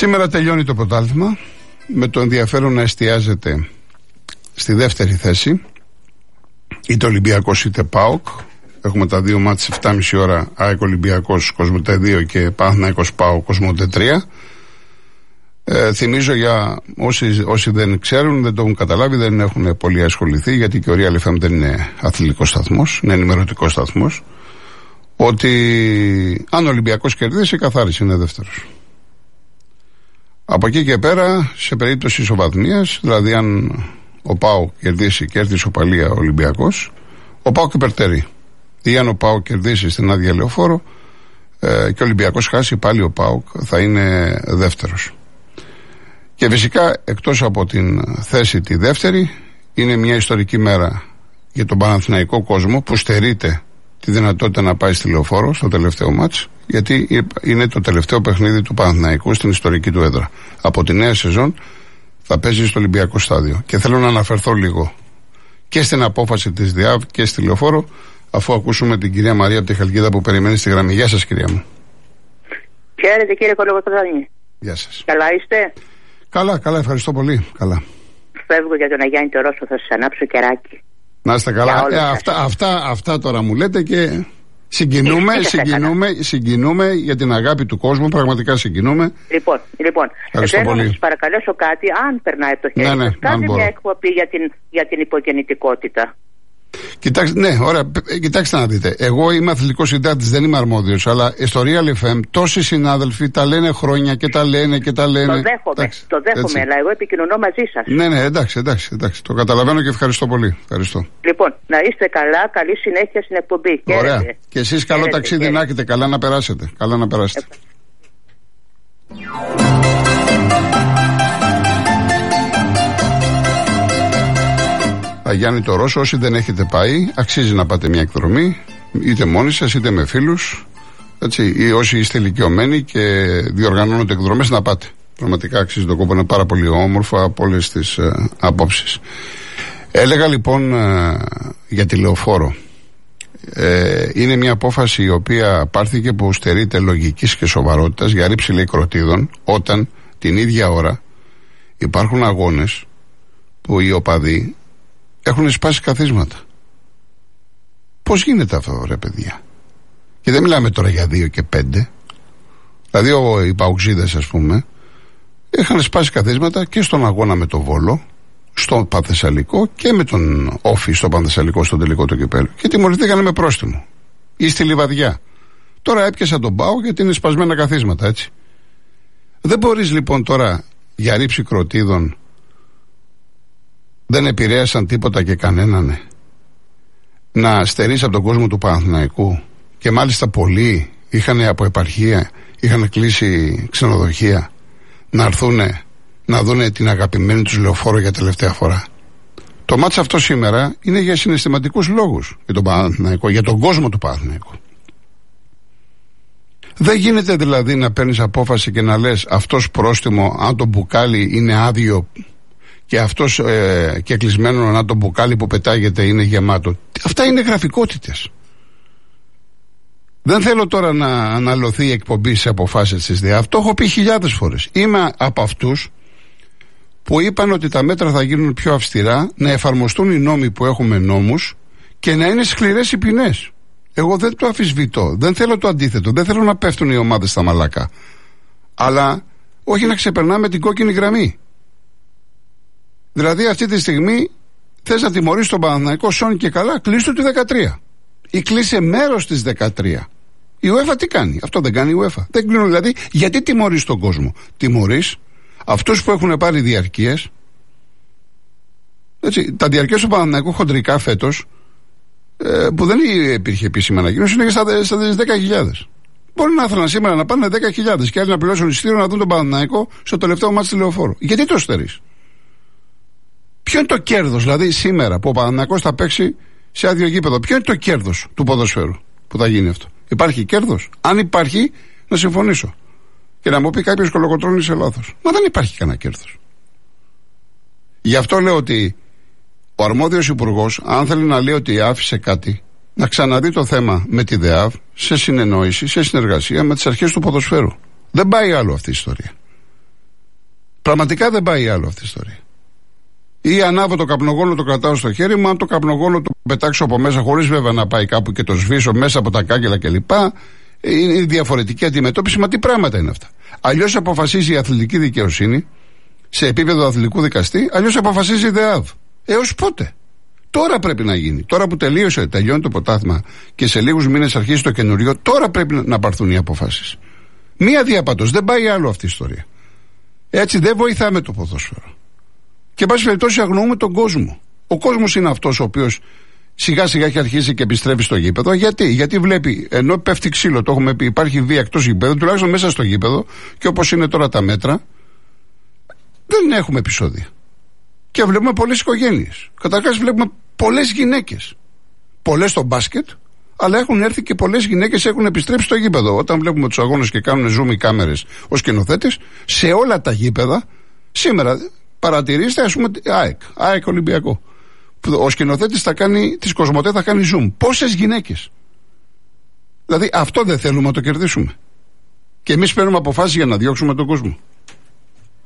Σήμερα τελειώνει το πρωτάθλημα, με το ενδιαφέρον να εστιάζεται στη δεύτερη θέση, είτε Ολυμπιακός είτε ΠΑΟΚ. Έχουμε τα δύο μάτς 7,5 ώρα, ΑΕΚ Ολυμπιακός Κοσμοτέ 2 και Παναθηναϊκός ΠΑΟΚ Κοσμοτέ 3. Θυμίζω για όσοι δεν ξέρουν, δεν το έχουν καταλάβει, δεν έχουν πολύ ασχοληθεί, γιατί και ο Real FM δεν είναι αθλητικός σταθμός, είναι ενημερωτικός σταθμός, ότι αν ο Ολυμπιακός κερδίσει, καθάριση, είναι δεύτερος. Από εκεί και πέρα, σε περίπτωση ισοβαθμίας, δηλαδή αν ο ΠΑΟΚ κερδίσει και έρθει ισοπαλία ο Ολυμπιακός, ο ΠΑΟΚ υπερτερεί. Ή αν ο ΠΑΟΚ κερδίσει στην άδεια Λεωφόρο και ο Ολυμπιακός χάσει, πάλι ο ΠΑΟΚ θα είναι δεύτερος. Και φυσικά, εκτός από την θέση τη δεύτερη, είναι μια ιστορική μέρα για τον Παναθηναϊκό κόσμο, που στερείται τη δυνατότητα να πάει στη Λεωφόρο στο τελευταίο μάτς, γιατί είναι το τελευταίο παιχνίδι του Παναθηναϊκού στην ιστορική του έδρα. Από τη νέα σεζόν θα παίζει στο Ολυμπιακό στάδιο. Και θέλω να αναφερθώ λίγο και στην απόφαση της ΔΕΑΒ και στη Λεωφόρο, αφού ακούσουμε την κυρία Μαρία από τη Χαλκίδα που περιμένει στη γραμμή. Γεια σας, κυρία μου. Χαίρετε, κύριε Κολοκοτρώνη. Γεια σας. Καλά είστε? Καλά, ευχαριστώ πολύ. Καλά. Φεύγω για τον Αγιάννη το Ρώσο, θα σας ανάψω κεράκι. Να είστε καλά. Αυτά τώρα μου λέτε και συγκινούμε για την αγάπη του κόσμου. Πραγματικά συγκινούμε. Λοιπόν, θέλω να σας παρακαλέσω κάτι, αν περνάει από το χέρι σας. Κάντε μια εκπομπή για την υπογεννητικότητα. Κοιτάξτε να δείτε. Εγώ είμαι αθλητικός συντάκτης, δεν είμαι αρμόδιος, αλλά στο Real FM τόσοι συνάδελφοι τα λένε χρόνια και τα λένε. Το δέχομαι, αλλά εγώ επικοινωνώ μαζί σας. Ναι, εντάξει. Το καταλαβαίνω και ευχαριστώ πολύ. Ευχαριστώ. Λοιπόν, να είστε καλά, καλή συνέχεια στην εκπομπή. Ωραία. Χαίρετε. Και εσείς καλό ταξίδι να έχετε, καλά να περάσετε. Αγιάννη το Ρώσο, όσοι δεν έχετε πάει, αξίζει να πάτε μια εκδρομή, είτε μόνοι σας είτε με φίλους, έτσι, ή όσοι είστε ηλικιωμένοι και διοργανώνονται εκδρομές, να πάτε. Πραγματικά αξίζει τον κόπο, είναι πάρα πολύ όμορφα από όλες τις απόψεις. Έλεγα λοιπόν για τη Λεωφόρο. Είναι μια απόφαση η οποία πάρθηκε που στερείται λογικής και σοβαρότητας για ρήψη, λέει, κροτίδων, όταν την ίδια ώρα υπάρχουν αγώνες που οι οπαδοί έχουν σπάσει καθίσματα. Πώς γίνεται αυτό, ρε παιδιά? Και δεν μιλάμε τώρα για 2 και 5. Δηλαδή οι παουξίδες, ας πούμε, είχαν σπάσει καθίσματα και στον αγώνα με το Βόλο, στο Πανθεσσαλικό, και με τον Όφη στο Πανθεσσαλικό, στον τελικό του κυπέλλου. Και τιμωρηθήκαν με πρόστιμο. Ή στη Λιβαδιά. Τώρα έπιασα τον ΠΑΟ γιατί είναι σπασμένα καθίσματα, έτσι. Δεν μπορείς λοιπόν τώρα για ρήψη κροτίδων, δεν επηρέασαν τίποτα και κανέναν, να στερείς από τον κόσμο του Παναθηναϊκού, και μάλιστα πολλοί είχαν από επαρχία, είχαν κλείσει ξενοδοχεία, να έρθουν να δούνε την αγαπημένη τους Λεωφόρο για τελευταία φορά. Το μάτς αυτό σήμερα είναι για συναισθηματικούς λόγους για τον Παναθηναϊκό, για τον κόσμο του Παναθηναϊκού. Δεν γίνεται δηλαδή να παίρνεις απόφαση και να λες αυτός πρόστιμο αν το μπουκάλι είναι άδειο και αυτός και κλεισμένο να το μπουκάλι που πετάγεται είναι γεμάτο. Αυτά είναι γραφικότητες. Δεν θέλω τώρα να αναλωθεί η εκπομπή σε αποφάσεις της ΔΕΑΒ. Το έχω πει χιλιάδες φορές. Είμαι από αυτούς που είπαν ότι τα μέτρα θα γίνουν πιο αυστηρά, να εφαρμοστούν οι νόμοι που έχουμε νόμους και να είναι σκληρές οι ποινές. Εγώ δεν το αμφισβητώ. Δεν θέλω το αντίθετο. Δεν θέλω να πέφτουν οι ομάδες στα μαλάκα. Αλλά όχι να ξεπερνάμε την κόκκινη γραμμή. Δηλαδή αυτή τη στιγμή θες να τιμωρήσεις τον Παναθηναϊκό, σώνει και καλά, κλείστο τη 13. Ή κλείσε μέρος της 13. Η UEFA τι κάνει? Αυτό δεν κάνει η UEFA. Δεν κλείνουν δηλαδή. Γιατί τιμωρείς τον κόσμο? Τιμωρείς αυτούς που έχουν πάρει διαρκείες. Έτσι, τα διαρκείες του Παναθηναϊκού χοντρικά φέτος, που δεν υπήρχε επίσημη ανακοίνωση, είναι στα 10.000. Μπορεί να ήθελαν σήμερα να πάνε 10.000 και άλλοι να πληρώσουν εισιτήριο να δουν τον Παναθηναϊκό στο τελευταίο μάτς στη Λεωφόρο. Γιατί το στερείς? Ποιο είναι το κέρδος δηλαδή σήμερα που ο Παναθηναϊκός θα παίξει σε άδειο γήπεδο? Ποιο είναι το κέρδος του ποδοσφαίρου που θα γίνει αυτό? Υπάρχει κέρδος? Αν υπάρχει, να συμφωνήσω. Και να μου πει κάποιος Κολοκοτρώνη σε λάθος. Μα δεν υπάρχει κανένα κέρδος. Γι' αυτό λέω ότι ο αρμόδιος υπουργός, αν θέλει να λέει ότι άφησε κάτι, να ξαναδεί το θέμα με τη ΔΕΑΒ, σε συνεννόηση, σε συνεργασία με τις αρχές του ποδοσφαίρου. Δεν πάει άλλο αυτή η ιστορία. Πραγματικά δεν πάει άλλο αυτή η ιστορία. Ή ανάβω το καπνογόνο, το κρατάω στο χέρι μου, αν το καπνογόνο το πετάξω από μέσα, χωρίς βέβαια να πάει κάπου και το σβήσω μέσα από τα κάγκελα κλπ. Είναι διαφορετική αντιμετώπιση. Μα τι πράγματα είναι αυτά. Αλλιώς αποφασίζει η αθλητική δικαιοσύνη σε επίπεδο αθλητικού δικαστή, αλλιώς αποφασίζει η ΔΕΑΔ. Έως πότε? Τώρα πρέπει να γίνει. Τώρα που τελειώνει το πρωτάθλημα και σε λίγους μήνες αρχίζει το καινούριο, τώρα πρέπει να πάρθουν οι αποφάσεις. Μία διαπαντός. Δεν πάει άλλο αυτή η ιστορία. Έτσι δεν βοηθάμε το ποδόσφαιρο. Και εν πάση περιπτώσει αγνοούμε τον κόσμο. Ο κόσμος είναι αυτός ο οποίος σιγά σιγά έχει αρχίσει και επιστρέφει στο γήπεδο. Γιατί βλέπει, ενώ πέφτει ξύλο, το έχουμε πει, υπάρχει βία εκτός γήπεδου, τουλάχιστον μέσα στο γήπεδο, και όπως είναι τώρα τα μέτρα, δεν έχουμε επεισόδια. Και βλέπουμε πολλές οικογένειες. Καταρχάς βλέπουμε πολλές γυναίκες. Πολλές στο μπάσκετ, αλλά έχουν έρθει και πολλές γυναίκες έχουν επιστρέψει στο γήπεδο. Όταν βλέπουμε τους αγώνες και κάνουν zoom οι κάμερες ως σκηνοθέτες, σε όλα τα γήπεδα, σήμερα παρατηρήστε, ας πούμε, ΑΕΚ Ολυμπιακό. Ο σκηνοθέτης της Κοσμοτέ θα κάνει zoom. Πόσες γυναίκες? Δηλαδή αυτό δεν θέλουμε να το κερδίσουμε. Και εμείς παίρνουμε αποφάσεις για να διώξουμε τον κόσμο.